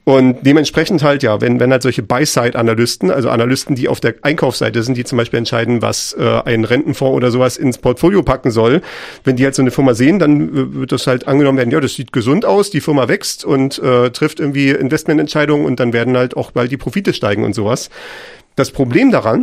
Und dementsprechend halt, ja, wenn halt solche Buy-Side-Analysten, also Analysten, die auf der Einkaufsseite sind, die zum Beispiel entscheiden, was ein Rentenfonds oder sowas ins Portfolio packen soll, wenn die halt so eine Firma sehen, dann wird das halt angenommen werden, ja, das sieht gesund aus, die Firma wächst und trifft irgendwie Investmententscheidungen und dann werden halt auch bald die Profite steigen und sowas. Das Problem daran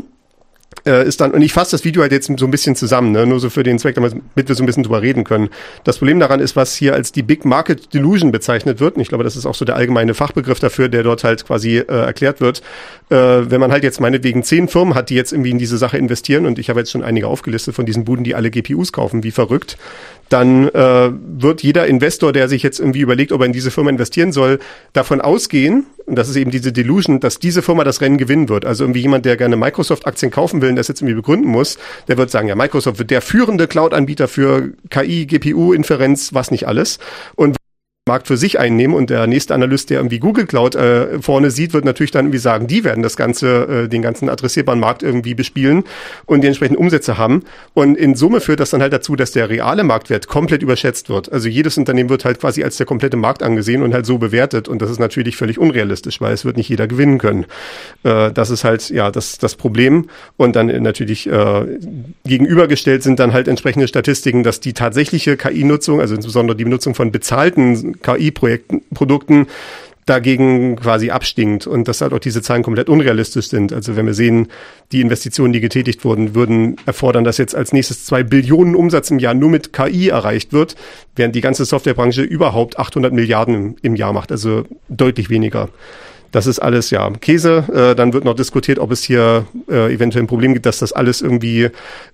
ist dann, und ich fasse das Video halt jetzt so ein bisschen zusammen, ne, nur so für den Zweck, damit wir so ein bisschen drüber reden können. Das Problem daran ist, was hier als die Big Market Delusion bezeichnet wird, und ich glaube, das ist auch so der allgemeine Fachbegriff dafür, der dort halt quasi erklärt wird. Wenn man halt jetzt meinetwegen 10 Firmen hat, die jetzt irgendwie in diese Sache investieren, und ich habe jetzt schon einige aufgelistet von diesen Buden, die alle GPUs kaufen, wie verrückt, dann wird jeder Investor, der sich jetzt irgendwie überlegt, ob er in diese Firma investieren soll, davon ausgehen, und das ist eben diese Delusion, dass diese Firma das Rennen gewinnen wird. Also irgendwie jemand, der gerne Microsoft-Aktien kaufen will und das jetzt irgendwie begründen muss, der wird sagen, ja, Microsoft wird der führende Cloud-Anbieter für KI, GPU, Inferenz, was nicht alles. Und Markt für sich einnehmen, und der nächste Analyst, der irgendwie Google Cloud vorne sieht, wird natürlich dann irgendwie sagen, die werden das Ganze, den ganzen adressierbaren Markt irgendwie bespielen und die entsprechenden Umsätze haben. Und in Summe führt das dann halt dazu, dass der reale Marktwert komplett überschätzt wird. Also jedes Unternehmen wird halt quasi als der komplette Markt angesehen und halt so bewertet, und das ist natürlich völlig unrealistisch, weil es wird nicht jeder gewinnen können. Das ist halt ja das Problem, und dann natürlich gegenübergestellt sind dann halt entsprechende Statistiken, dass die tatsächliche KI-Nutzung, also insbesondere die Nutzung von bezahlten KI-Produkten dagegen quasi abstinkt, und dass halt auch diese Zahlen komplett unrealistisch sind. Also wenn wir sehen, die Investitionen, die getätigt wurden, würden erfordern, dass jetzt als nächstes 2 Billionen Umsatz im Jahr nur mit KI erreicht wird, während die ganze Softwarebranche überhaupt 800 Milliarden im Jahr macht, also deutlich weniger. Das ist alles, ja, Käse. Dann wird noch diskutiert, ob es hier eventuell ein Problem gibt, dass das alles irgendwie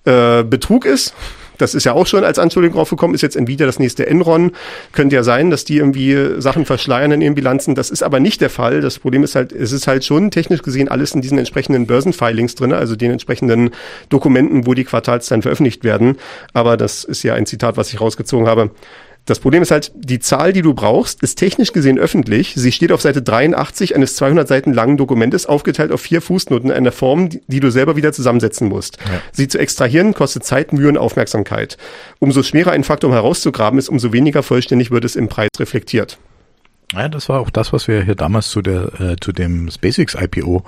Betrug ist. Das ist ja auch schon als Anschuldigung draufgekommen, ist jetzt Nvidia das nächste Enron. Könnte ja sein, dass die irgendwie Sachen verschleiern in ihren Bilanzen. Das ist aber nicht der Fall. Das Problem ist halt, es ist halt schon technisch gesehen alles in diesen entsprechenden Börsenfilings drin, also den entsprechenden Dokumenten, wo die Quartalszahlen veröffentlicht werden. Aber das ist ja ein Zitat, was ich rausgezogen habe. Das Problem ist halt, die Zahl, die du brauchst, ist technisch gesehen öffentlich. Sie steht auf Seite 83 eines 200 Seiten langen Dokumentes, aufgeteilt auf 4 Fußnoten in einer Form, die du selber wieder zusammensetzen musst. Ja. Sie zu extrahieren kostet Zeit, Mühe und Aufmerksamkeit. Umso schwerer ein Faktum herauszugraben ist, umso weniger vollständig wird es im Preis reflektiert. Ja, das war auch das, was wir hier damals zu dem SpaceX IPO,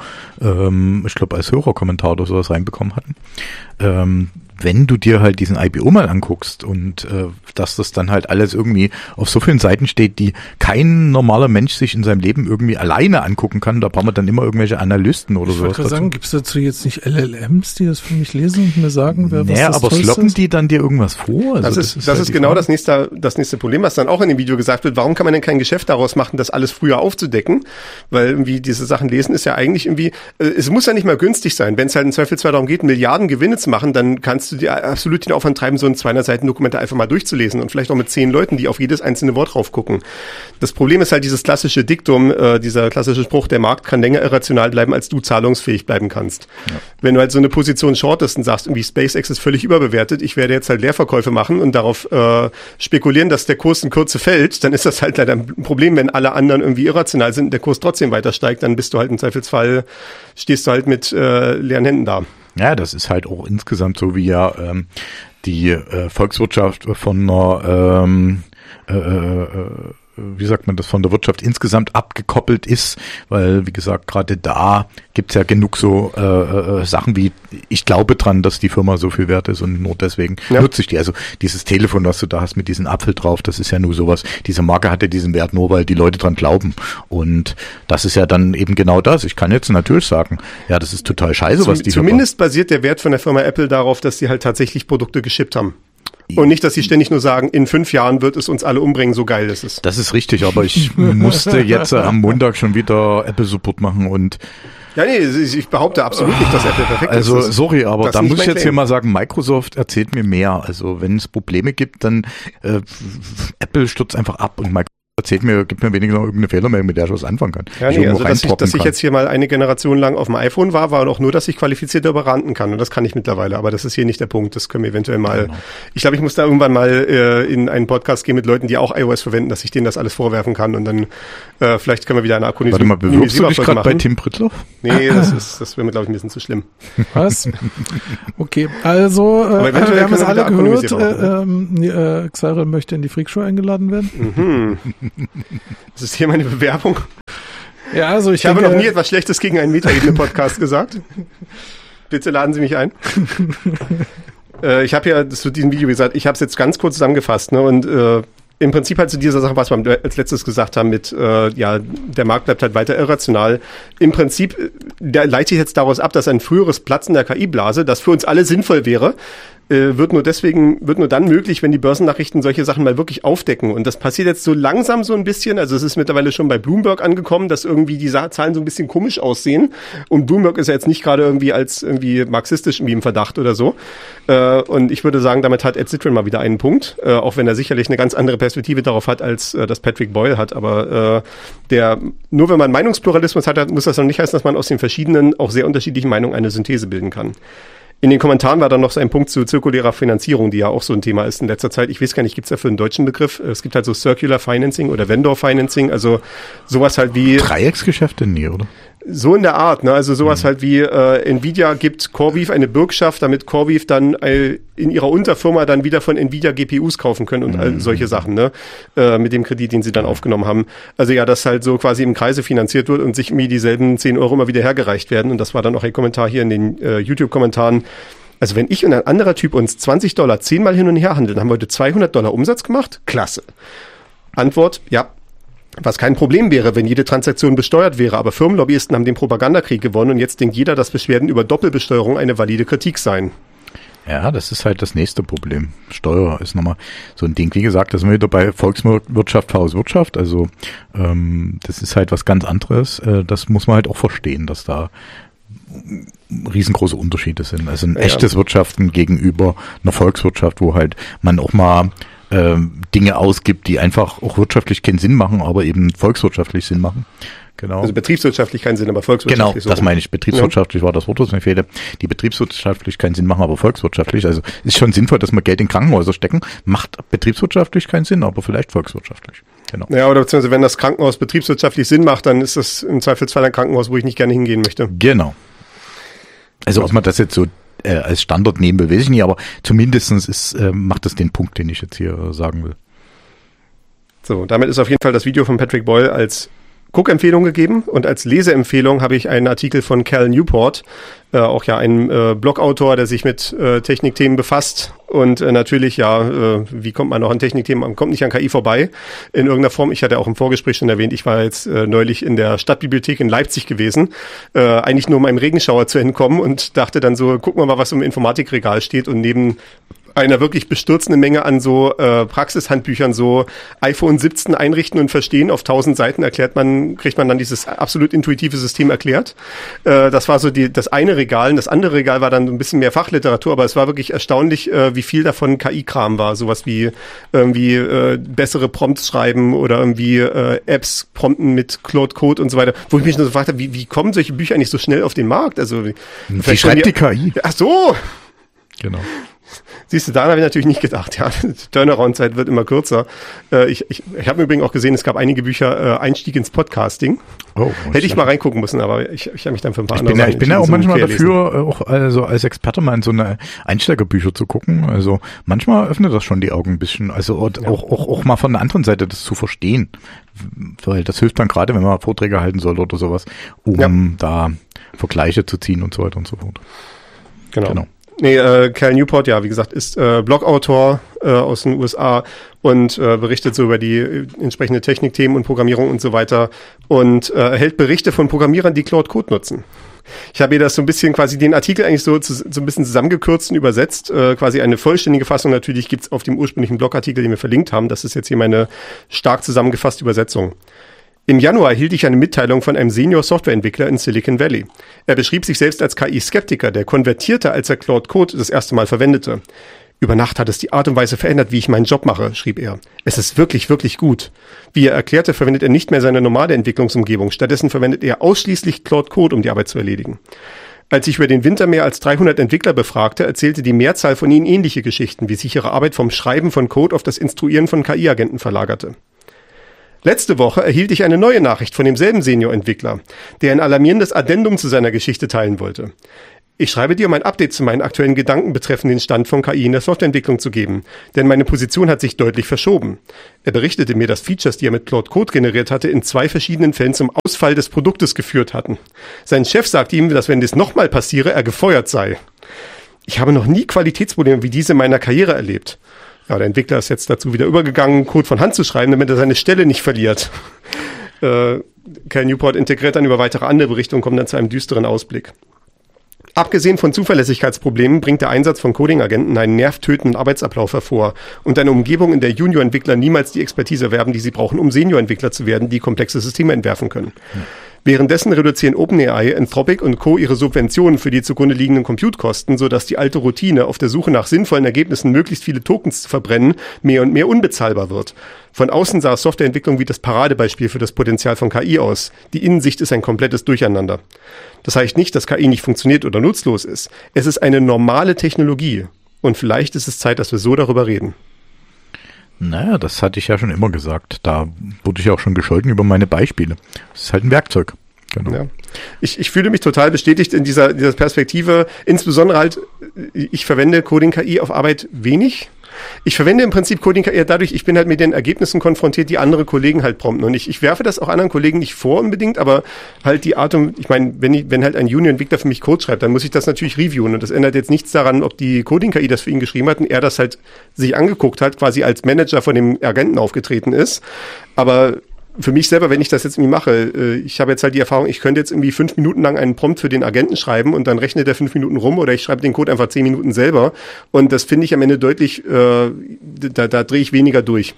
ich glaube, als Hörerkommentar oder sowas reinbekommen hatten. Wenn du dir halt diesen IPO mal anguckst und dass das dann halt alles irgendwie auf so vielen Seiten steht, die kein normaler Mensch sich in seinem Leben irgendwie alleine angucken kann, da brauchen wir dann immer irgendwelche Analysten oder sowas. Ich wollte gerade sagen, gibt es dazu jetzt nicht LLMs, die das für mich lesen und mir sagen, wer was das aber Tollste slocken ist? Die dann dir irgendwas vor? Also das ist genau das nächste Problem, was dann auch in dem Video gesagt wird. Warum kann man denn kein Geschäft daraus machen, das alles früher aufzudecken? Weil irgendwie diese Sachen lesen ist ja eigentlich irgendwie, es muss ja nicht mal günstig sein. Wenn es halt im Zweifelsfall darum geht, Milliarden Gewinne zu machen, dann kannst du dir absolut den Aufwand treiben, so ein 200-Seiten-Dokument einfach mal durchzulesen und vielleicht auch mit 10 Leuten, die auf jedes einzelne Wort drauf gucken. Das Problem ist halt dieses klassische Diktum, dieser klassische Spruch, der Markt kann länger irrational bleiben, als du zahlungsfähig bleiben kannst. Ja. Wenn du halt so eine Position shortest und sagst, irgendwie SpaceX ist völlig überbewertet, ich werde jetzt halt Leerverkäufe machen und darauf spekulieren, dass der Kurs in Kürze fällt, dann ist das halt leider ein Problem, wenn alle anderen irgendwie irrational sind und der Kurs trotzdem weiter steigt, dann bist du halt im Zweifelsfall, stehst du halt mit leeren Händen da. Ja, das ist halt auch insgesamt so, wie ja die Volkswirtschaft von einer wie sagt man das, von der Wirtschaft insgesamt abgekoppelt ist, weil, wie gesagt, gerade da gibt's ja genug so Sachen wie, ich glaube dran, dass die Firma so viel wert ist und nur deswegen nutze ich die. Also dieses Telefon, was du da hast mit diesem Apfel drauf, das ist ja nur sowas, diese Marke hat ja diesen Wert nur, weil die Leute dran glauben. Und das ist ja dann eben genau das. Ich kann jetzt natürlich sagen, ja, das ist total scheiße, was die Zumindest basiert der Wert von der Firma Apple darauf, dass sie halt tatsächlich Produkte geschippt haben. Und nicht, dass sie ständig nur sagen, in 5 Jahren wird es uns alle umbringen, so geil ist es. Das ist richtig, aber ich musste jetzt am Montag schon wieder Apple-Support machen und ja, nee, ich behaupte absolut nicht, dass Apple perfekt ist. Also, sorry, aber da muss ich jetzt hier mal sagen, Microsoft erzählt mir mehr. Also, wenn es Probleme gibt, dann Apple stürzt einfach ab und Microsoft gibt mir wenigstens noch irgendeine Fehlermeldung, mit der ich was anfangen kann. Ja, nee, also dass ich jetzt hier mal eine Generation lang auf dem iPhone war auch nur, dass ich qualifiziert darüber ranten kann. Und das kann ich mittlerweile. Aber das ist hier nicht der Punkt. Das können wir eventuell mal. Genau. Ich glaube, ich muss da irgendwann mal in einen Podcast gehen mit Leuten, die auch iOS verwenden, dass ich denen das alles vorwerfen kann. Und dann vielleicht können wir wieder eine Warte mal, bewirbst du dich gerade bei Tim Pritlove? Nee, das wäre mir, glaube ich, ein bisschen zu schlimm. Was? Okay, also wir haben es alle gehört. Xara möchte in die Freakshow eingeladen werden. Das ist hier meine Bewerbung. Ja, also ich habe noch nie etwas Schlechtes gegen einen Metaebene-Podcast gesagt. Bitte laden Sie mich ein. Ich habe ja zu diesem Video gesagt, ich habe es jetzt ganz kurz zusammengefasst, ne? Und im Prinzip halt zu dieser Sache, was wir als letztes gesagt haben mit, der Markt bleibt halt weiter irrational. Im Prinzip leite ich jetzt daraus ab, dass ein früheres Platzen der KI-Blase, das für uns alle sinnvoll wäre, wird nur dann möglich, wenn die Börsennachrichten solche Sachen mal wirklich aufdecken. Und das passiert jetzt so langsam so ein bisschen. Also es ist mittlerweile schon bei Bloomberg angekommen, dass irgendwie die Zahlen so ein bisschen komisch aussehen. Und Bloomberg ist ja jetzt nicht gerade irgendwie als irgendwie marxistisch irgendwie im Verdacht oder so. Und ich würde sagen, damit hat Ed Zitron mal wieder einen Punkt. Auch wenn er sicherlich eine ganz andere Perspektive darauf hat, als das Patrick Boyle hat. Aber nur wenn man Meinungspluralismus hat, muss das noch nicht heißen, dass man aus den verschiedenen, auch sehr unterschiedlichen Meinungen eine Synthese bilden kann. In den Kommentaren war dann noch so ein Punkt zu zirkulärer Finanzierung, die ja auch so ein Thema ist in letzter Zeit. Ich weiß gar nicht, gibt's dafür einen deutschen Begriff? Es gibt halt so Circular Financing oder Vendor Financing, also sowas halt wie... Dreiecksgeschäfte? Nee, oder? So in der Art, ne? Also sowas halt wie Nvidia gibt CoreWeave eine Bürgschaft, damit CoreWeave dann in ihrer Unterfirma dann wieder von Nvidia GPUs kaufen können und all solche Sachen, ne? Mit dem Kredit, den sie dann aufgenommen haben. Also ja, dass halt so quasi im Kreise finanziert wird und sich irgendwie dieselben 10 Euro immer wieder hergereicht werden. Und das war dann auch ein Kommentar hier in den YouTube-Kommentaren. Also wenn ich und ein anderer Typ uns $20 10-mal hin und her handeln, haben wir heute $200 Umsatz gemacht? Klasse. Antwort, ja. Was kein Problem wäre, wenn jede Transaktion besteuert wäre, aber Firmenlobbyisten haben den Propagandakrieg gewonnen und jetzt denkt jeder, dass Beschwerden über Doppelbesteuerung eine valide Kritik seien. Ja, das ist halt das nächste Problem. Steuer ist nochmal so ein Ding. Wie gesagt, da sind wir wieder bei Volkswirtschaft vs. Wirtschaft. Also das ist halt was ganz anderes. Das muss man halt auch verstehen, dass da riesengroße Unterschiede sind. Also ein echtes Wirtschaften gegenüber einer Volkswirtschaft, wo halt man auch mal Dinge ausgibt, die einfach auch wirtschaftlich keinen Sinn machen, aber eben volkswirtschaftlich Sinn machen. Genau. Also betriebswirtschaftlich keinen Sinn, aber volkswirtschaftlich. Genau, das meine ich. Betriebswirtschaftlich war das Wort, das mir fehle. Die betriebswirtschaftlich keinen Sinn machen, aber volkswirtschaftlich. Also ist schon sinnvoll, dass wir Geld in Krankenhäuser stecken. Macht betriebswirtschaftlich keinen Sinn, aber vielleicht volkswirtschaftlich. Genau. Ja, oder beziehungsweise wenn das Krankenhaus betriebswirtschaftlich Sinn macht, dann ist das im Zweifelsfall ein Krankenhaus, wo ich nicht gerne hingehen möchte. Genau. Also ob man das jetzt so als Standard nehmen will, weiß ich nicht, aber zumindestens macht das den Punkt, den ich jetzt hier sagen will. So, damit ist auf jeden Fall das Video von Patrick Boyle als Guckempfehlung gegeben und als Leseempfehlung habe ich einen Artikel von Cal Newport, auch ja ein Blogautor, der sich mit Technikthemen befasst und natürlich wie kommt man noch an Technikthemen? Man kommt nicht an KI vorbei in irgendeiner Form. Ich hatte auch im Vorgespräch schon erwähnt, ich war jetzt neulich in der Stadtbibliothek in Leipzig gewesen, eigentlich nur um einem Regenschauer zu entkommen und dachte dann so, gucken wir mal, was im Informatikregal steht und neben einer wirklich bestürzenden Menge an so Praxishandbüchern, so iPhone 17 einrichten und verstehen. Auf 1000 Seiten kriegt man dann dieses absolut intuitive System erklärt. Das war so das eine Regal. Und das andere Regal war dann ein bisschen mehr Fachliteratur, aber es war wirklich erstaunlich, wie viel davon KI-Kram war. Sowas wie irgendwie bessere Prompts schreiben oder irgendwie Apps prompten mit Claude Code und so weiter. Wo ich mich nur so gefragt habe, wie kommen solche Bücher eigentlich so schnell auf den Markt? Also wie schreibt die KI? Ach so! Genau. Siehst du, daran habe ich natürlich nicht gedacht. Ja, die Turnaround-Zeit wird immer kürzer. Ich habe übrigens auch gesehen, es gab einige Bücher Einstieg ins Podcasting. Oh, hätte ich mal reingucken müssen, aber ich habe mich dann für ein paar andere Ich bin ja auch manchmal dafür, auch also als Experte mal in so eine Einsteigerbücher zu gucken. Also manchmal öffnet das schon die Augen ein bisschen. Also auch mal von der anderen Seite das zu verstehen. Weil das hilft dann gerade, wenn man Vorträge halten soll oder sowas, da Vergleiche zu ziehen und so weiter und so fort. Genau. Nee, Cal Newport, ja, wie gesagt, ist Blogautor aus den USA und berichtet so über die entsprechende Technikthemen und Programmierung und so weiter und erhält Berichte von Programmierern, die Claude Code nutzen. Ich habe hier das so ein bisschen quasi den Artikel eigentlich so ein bisschen zusammengekürzt und übersetzt. Quasi eine vollständige Fassung natürlich gibt's auf dem ursprünglichen Blogartikel, den wir verlinkt haben. Das ist jetzt hier meine stark zusammengefasste Übersetzung. Im Januar erhielt ich eine Mitteilung von einem Senior-Softwareentwickler in Silicon Valley. Er beschrieb sich selbst als KI-Skeptiker, der konvertierte, als er Claude Code das erste Mal verwendete. Über Nacht hat es die Art und Weise verändert, wie ich meinen Job mache, schrieb er. Es ist wirklich, wirklich gut. Wie er erklärte, verwendet er nicht mehr seine normale Entwicklungsumgebung. Stattdessen verwendet er ausschließlich Claude Code, um die Arbeit zu erledigen. Als ich über den Winter mehr als 300 Entwickler befragte, erzählte die Mehrzahl von ihnen ähnliche Geschichten, wie sich ihre Arbeit vom Schreiben von Code auf das Instruieren von KI-Agenten verlagerte. Letzte Woche erhielt ich eine neue Nachricht von demselben Senior-Entwickler, der ein alarmierendes Addendum zu seiner Geschichte teilen wollte. Ich schreibe dir, um ein Update zu meinen aktuellen Gedanken betreffend den Stand von KI in der Softwareentwicklung zu geben, denn meine Position hat sich deutlich verschoben. Er berichtete mir, dass Features, die er mit Claude Code generiert hatte, in 2 verschiedenen Fällen zum Ausfall des Produktes geführt hatten. Sein Chef sagte ihm, dass wenn dies nochmal passiere, er gefeuert sei. Ich habe noch nie Qualitätsprobleme wie diese in meiner Karriere erlebt. Ja, der Entwickler ist jetzt dazu wieder übergegangen, Code von Hand zu schreiben, damit er seine Stelle nicht verliert. Cal Newport integriert dann über weitere andere Berichte und kommt dann zu einem düsteren Ausblick. Abgesehen von Zuverlässigkeitsproblemen bringt der Einsatz von Coding-Agenten einen nervtötenden Arbeitsablauf hervor und eine Umgebung, in der Junior-Entwickler niemals die Expertise erwerben, die sie brauchen, um Senior-Entwickler zu werden, die komplexe Systeme entwerfen können. Währenddessen reduzieren OpenAI, Anthropic und Co. ihre Subventionen für die zugrunde liegenden Compute-Kosten, sodass die alte Routine, auf der Suche nach sinnvollen Ergebnissen möglichst viele Tokens zu verbrennen, mehr und mehr unbezahlbar wird. Von außen sah Softwareentwicklung wie das Paradebeispiel für das Potenzial von KI aus. Die Innensicht ist ein komplettes Durcheinander. Das heißt nicht, dass KI nicht funktioniert oder nutzlos ist. Es ist eine normale Technologie. Und vielleicht ist es Zeit, dass wir so darüber reden. Naja, das hatte ich ja schon immer gesagt. Da wurde ich auch schon gescholten über meine Beispiele. Es ist halt ein Werkzeug. Genau. Ja. Ich fühle mich total bestätigt in dieser Perspektive. Insbesondere halt, ich verwende Coding-KI auf Arbeit wenig. Ich verwende im Prinzip Coding eher dadurch, ich bin halt mit den Ergebnissen konfrontiert, die andere Kollegen halt prompten. Und ich werfe das auch anderen Kollegen nicht vor unbedingt, aber halt die Art und, ich meine, wenn halt ein Junior-Entwickler für mich Code schreibt, dann muss ich das natürlich reviewen. Und das ändert jetzt nichts daran, ob die Coding-KI das für ihn geschrieben hat und er das halt sich angeguckt hat, quasi als Manager von dem Agenten aufgetreten ist. Aber für mich selber, wenn ich das jetzt irgendwie mache, ich habe jetzt halt die Erfahrung, ich könnte jetzt irgendwie 5 Minuten lang einen Prompt für den Agenten schreiben und dann rechnet der 5 Minuten rum oder ich schreibe den Code einfach 10 Minuten selber und das finde ich am Ende deutlich, da drehe ich weniger durch.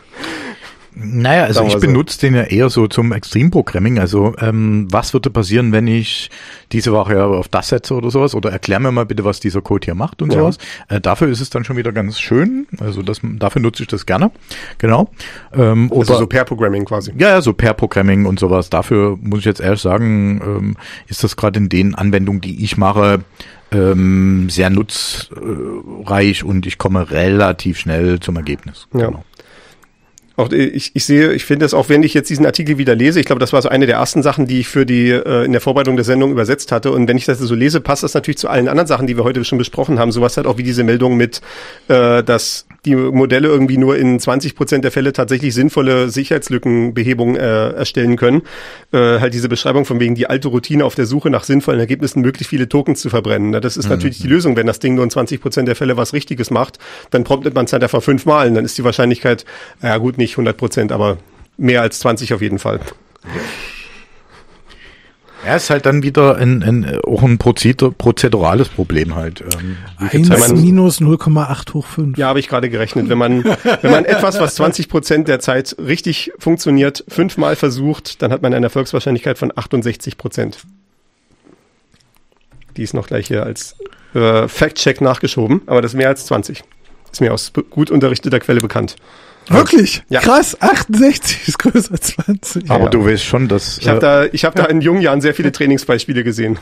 Naja, also ich benutze den ja eher so zum Extremprogramming. Also was würde passieren, wenn ich diese Woche auf das setze oder sowas? Oder erklär mir mal bitte, was dieser Code hier macht und sowas. Dafür ist es dann schon wieder ganz schön. Also dafür nutze ich das gerne. Genau. Also so Pair-Programming quasi. Ja, so Pair-Programming und sowas. Dafür muss ich jetzt ehrlich sagen, ist das gerade in den Anwendungen, die ich mache, sehr nutzreich und ich komme relativ schnell zum Ergebnis. Ja. Genau. Auch ich finde das auch, wenn ich jetzt diesen Artikel wieder lese, ich glaube, das war so eine der ersten Sachen, die ich für die in der Vorbereitung der Sendung übersetzt hatte. Und wenn ich das so lese, passt das natürlich zu allen anderen Sachen, die wir heute schon besprochen haben. Sowas halt auch wie diese Meldung mit, dass die Modelle irgendwie nur in 20% der Fälle tatsächlich sinnvolle Sicherheitslückenbehebungen erstellen können. Halt diese Beschreibung von wegen die alte Routine auf der Suche nach sinnvollen Ergebnissen, möglichst viele Tokens zu verbrennen. Das ist natürlich die Lösung. Wenn das Ding nur in 20% der Fälle was Richtiges macht, dann promptet man es halt einfach 5-mal. Und dann ist die Wahrscheinlichkeit, ja gut, nicht 100%, aber mehr als 20 auf jeden Fall. Ja, ist halt dann wieder auch ein prozedurales Problem halt. 1 minus 0,8 hoch 5. Ja, habe ich gerade gerechnet. Wenn man etwas, was 20% der Zeit richtig funktioniert, 5-mal versucht, dann hat man eine Erfolgswahrscheinlichkeit von 68%. Die ist noch gleich hier als Fact-Check nachgeschoben, aber das ist mehr als 20. Ist mir aus gut unterrichteter Quelle bekannt. Wirklich? Ja. Krass, 68 ist größer als 20. Aber du weißt schon, dass... Ich hab da in jungen Jahren sehr viele Trainingsbeispiele gesehen.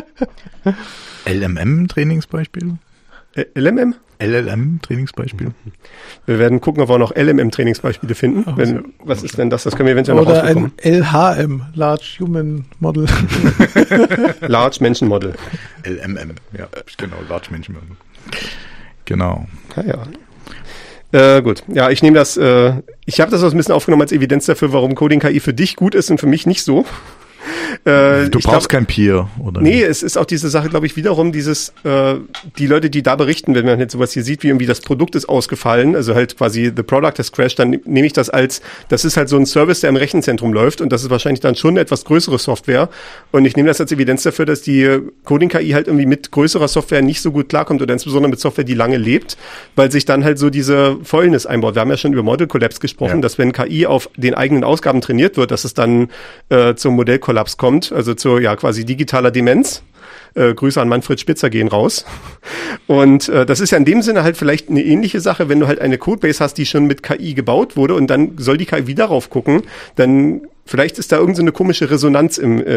LMM-Trainingsbeispiele? LMM? LLM-Trainingsbeispiele. Wir werden gucken, ob wir noch LMM-Trainingsbeispiele finden. Was ist denn das? Das können wir eventuell noch rausbekommen. Oder ein LHM, Large Human Model. Large Menschen Model. LMM, ja, genau, Large Menschen Model. Genau. Ja. Gut, ja, ich nehme das, ich habe das auch ein bisschen aufgenommen als Evidenz dafür, warum Coding-KI für dich gut ist und für mich nicht so. Du brauchst kein Peer, oder? Nee, es ist auch diese Sache, glaube ich, wiederum die Leute, die da berichten, wenn man jetzt sowas hier sieht, wie irgendwie das Produkt ist ausgefallen, also halt quasi the product has crashed, dann nehme ich das das ist halt so ein Service, der im Rechenzentrum läuft und das ist wahrscheinlich dann schon eine etwas größere Software und ich nehme das als Evidenz dafür, dass die Coding-KI halt irgendwie mit größerer Software nicht so gut klarkommt oder insbesondere mit Software, die lange lebt, weil sich dann halt so diese Fäulnis einbaut. Wir haben ja schon über Model Collapse gesprochen, dass wenn KI auf den eigenen Ausgaben trainiert wird, dass es dann zum Modellkollaps kommt, also zur quasi digitaler Demenz. Grüße an Manfred Spitzer gehen raus. Und das ist ja in dem Sinne halt vielleicht eine ähnliche Sache, wenn du halt eine Codebase hast, die schon mit KI gebaut wurde und dann soll die KI wieder rauf gucken, dann vielleicht ist da irgendeine komische Resonanz